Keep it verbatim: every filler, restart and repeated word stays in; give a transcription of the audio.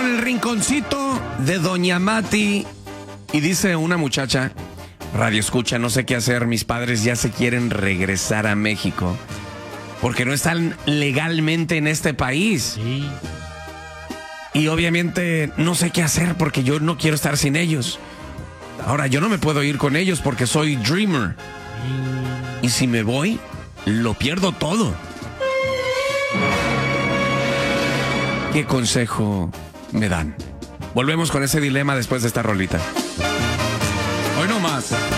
con el rinconcito de Doña Mati. Y dice una muchacha: radio escucha, no sé qué hacer, mis padres ya se quieren regresar a México porque no están legalmente en este país. Sí. Y obviamente no sé qué hacer porque yo no quiero estar sin ellos. Ahora, yo no me puedo ir con ellos porque soy dreamer. Y si me voy, lo pierdo todo. ¿Qué consejo me dan? Volvemos con ese dilema después de esta rolita.